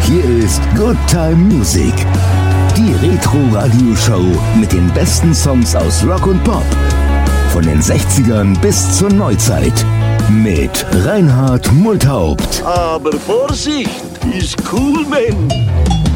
Hier ist Good Time Music. Die Retro-Radio-Show mit den besten Songs aus Rock und Pop. Von den 60ern bis zur Neuzeit. Mit Reinhard Multhaupt. Aber Vorsicht, ist cool, Mann.